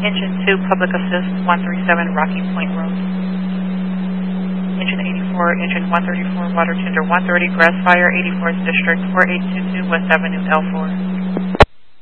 Engine 2, Public Assist, 137 Rocky Point Road. Engine 84, Engine 134, Water Tender 130, Grass Fire, 84th District, 4822 West Avenue, L4.